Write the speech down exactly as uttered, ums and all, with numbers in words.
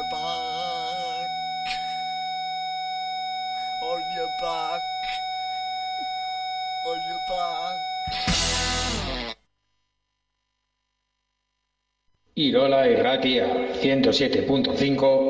your back. On your back. On your back. Irola Irratia ciento siete punto cinco